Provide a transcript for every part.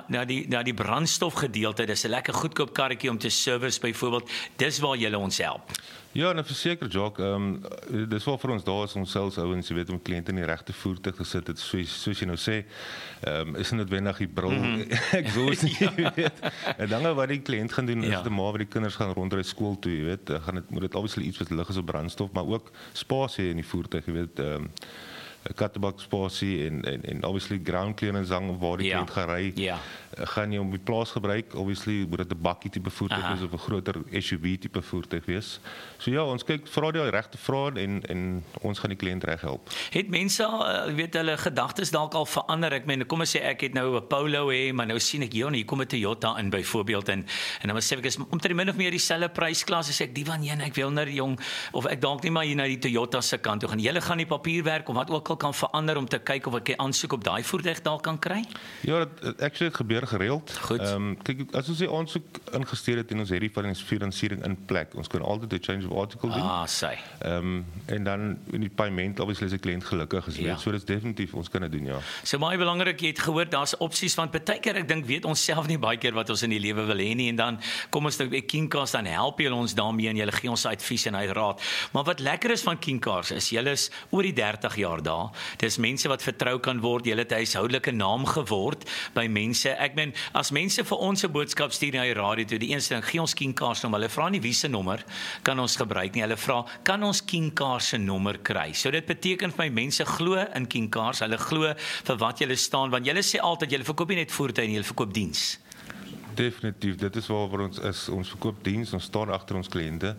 na die brandstofgedeelte. Dis 'n lekker goedkoop karretjie om te service byvoorbeeld. Dis waar julle ons help. Ja, en verseker, Jacques, dis wat vir ons daar is, ons salesouens, jy weet, om kliënte in die regte voertuig te sit, dit soos jy nou sê, is nie noodwendig die bril, exhaust nie, jy weet. En dan wat die kliënt gaan doen, is die ma wat die kinders gaan rondry skool toe, jy weet, moet dit obviously iets wat lig is op brandstof, maar ook spasie in die voertuig, jy weet, kattebak spasie en obviously ground clearance hang waar die kliënt gaan ry. Gaan jy om die plaas gebruik, obviously moet dit 'n bakkie tipe voertuig wees of 'n groter SUV tipe voertuig wees. So ja, ons kyk vra die regte vrae en ons gaan die kliënt reg help. Het mense weet hulle gedagtes dalk al verander? Ek meen, kom ons sê ek het nou 'n Polo hê, maar nou sien ek hier kom 'n Toyota in byvoorbeeld en dan sê ek is omtrent min of meer dieselfde prysklas as ek die van een, ek wil nou die jong of ek dalk nie maar hier na die Toyota se kant toe gaan. Julle gaan die papierwerk of wat ook al kan verander om te kyk of ek 'n aansoek op daai voertuig dalk kan kry? Ja, actually het gebeur gereeld. Kyk, as ons die aansoek ingestuur het en ons het die financiering in plek, ons kan altyd 'n change of article doen. Sê. En dan in die payment, obviously is die kliënt gelukkig is, so dit is definitief ons kan dit doen, ja. So baie belangrik, jy het gehoor, daar's opsies, want baie keer ek dink weet ons self nie baie keer wat ons in die lewe wil hê nie, en dan kom ons by KeenCars, dan help julle ons daarmee en julle gee ons advies en raad. Maar wat lekker is van KeenCars is julle is oor die 30 jaar daar. Dis mense wat vertrou kan word, julle het 'n huishoudelike naam geword by mense. Ek meen, as mense vir ons 'n boodskap stuur na die radio toe, die eerste ding, gee ons KeenCars nommer. Hulle vra nie wie se nommer kan ons gebruik nie. Hulle vra, kan ons KeenCars se nommer kry? So dit beteken vir my mense glo in KeenCars, hulle glo vir wat julle staan, want julle sê altyd julle verkoop nie net voertuie nie, julle verkoop diens. Definitief, dit is waar ons is. Ons verkoop diens, ons staan agter ons kliënte.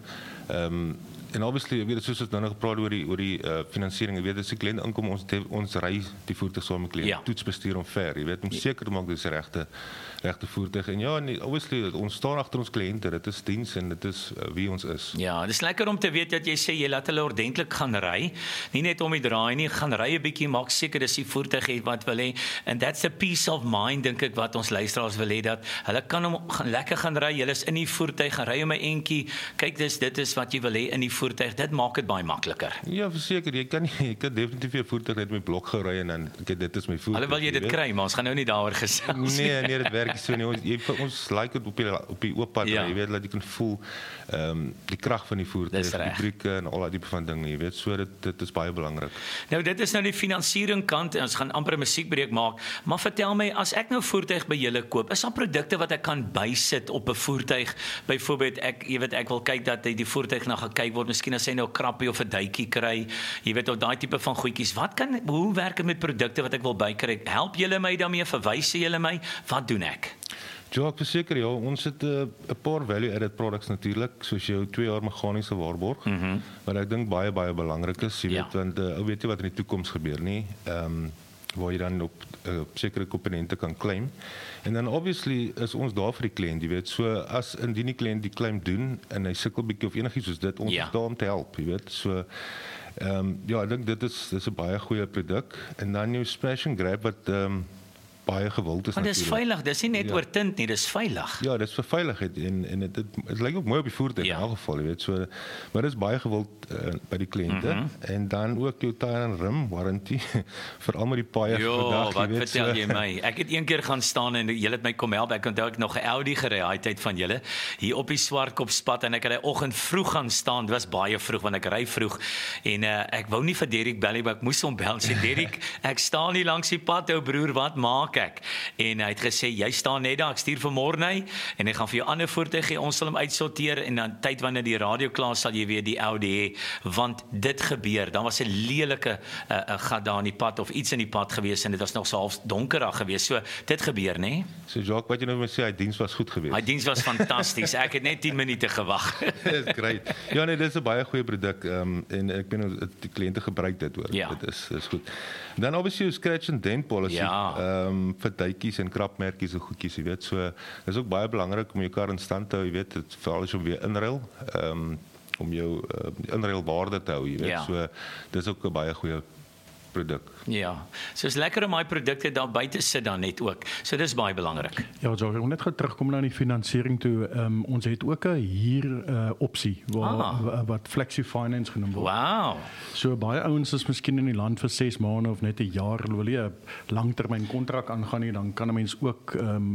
En obviously, ek weet soos ons nou nog gepraat oor die finansiering, jy weet as die kliënt inkom, ons ry die voertuig saam met die kliënt, toetsbestuur om ver, jy weet, om seker te maak dis die regte voertuig. En ja, obviously, ons staan agter ons kliënte, dit is diens en dit is wie ons is. Ja, dis lekker om te weet dat jy sê jy laat hulle ordentlik gaan ry, nie net om die draai nie, gaan ry 'n bietjie, maak seker dis die voertuig het wat wil hê, and that's a peace of mind, dink ek wat ons luisteraars wil hê, dat hulle kan lekker gaan ry, julle is in die voertuig, gaan ry om 'n entjie, kyk dit is wat jy wil hê in die voertuig, dit maak dit baie makliker. Ja, verseker, jy kan definitief jou voertuig net met blok gou ry en dan dit is my voertuig. Hulle wil jy dit kry, maar ons gaan nou nie daaroor gesels. Nee, dit werk nie so nie. Ons like dit op die oop pad, jy weet dat jy kan voel die krag van die voertuig, die brieke en al daai tipe van dinge, jy weet, so dit is baie belangrik. Nou dit is nou die finansiering kant en ons gaan amper 'n musiekbreek maak, maar vertel my, as ek nou voertuig by julle koop, is daar produkte wat ek kan bysit op 'n voertuig? Byvoorbeeld ek wil kyk dat die voertuig na gekyk word, miskien as hy nou 'n krappie of 'n duitjie kry, jy weet, of daai tipe van goedjies. Hoe werk dit met produkte wat ek wil bykry? Help julle my daarmee, verwys julle my? Wat doen ek? Ja, ek verseker ja, ons het 'n paar value-added products natuurlik, soos jou 2 jaar meganiese waarborg, wat ek dink baie belangrik is, jy weet, want ou weet jy wat in die toekoms gebeur nie, waar jy dan op sekere komponente kan claim. En dan obviously is ons daar vir die kliënt, jy weet, so as indien die kliënt die claim doen en hy sukkel bietjie of enigiets soos dit, ons is daar om te help, jy weet, so ja, ek dink dit is 'n baie goeie produk. En dan jou smash and grab wat baie gewild is. Maar dis veilig, dis nie net oor tint nie, dis veilig. Ja, dis vir veiligheid en dit lyk ook mooi op die voertuig in elk geval, jy weet, so, maar dis baie gewild by die kliënte. En dan ook jou tire en rim warranty vir almal die paaie vandag, wat vertel jy my? Ek het een keer gaan staan en julle het my kom help. Ek onthou ek nog 'n Audi gery daai tyd van julle hier op die Swartkopspad en ek het die oggend vroeg gaan staan. Dit was baie vroeg want ek ry vroeg en ek wou nie vir Derek bel nie, maar ek moes hom bel. Sê Derek, ek staan hier langs die pad, ou broer, wat maak ek? En hy het gesê jy staan net daar, ek stuur vanmôre hy en hy gaan vir jou ander voertuig gee, ons sal hom uitsorteer en dan tyd wanneer die radio klaar sal jy weer die Audi hê, want dit gebeur. Dan was 'n lelike gat daar in die pad of iets in die pad gewees en dit was nog so half donker gewees. So dit gebeur, nê? So Jacques, wat jy nou moet sê, hy diens was goed geweest. Hy diens was fantasties. Ek het net 10 minute gewag. Dis great. Ja nee, dis 'n baie goeie produk en ek ben die kliënte gebruik dit hoor. Dit is goed. Dan obviously scratch and dent policy. Vir duitjies en krapmerkies en goedjies, jy weet. So dis ook baie belangrik om jou kar in stand te hou, jy weet, dit veral as jy hom weer inruil, om jou inruilwaarde te hou, jy weet. So dis ook 'n baie goeie produk. Ja, so is lekker om my produkte daar buite sit dan net ook. So dis baie belangrik. Ja, so ek wil net gou terugkom na die finansiering toe. Ons het ook 'n huur opsie wat Flexi Finance genoem word. Wow. So baie ouens is miskien in die land vir 6 maande of net 'n jaar, wil jy 'n langtermyn kontrak aangaan nie, dan kan 'n mens ook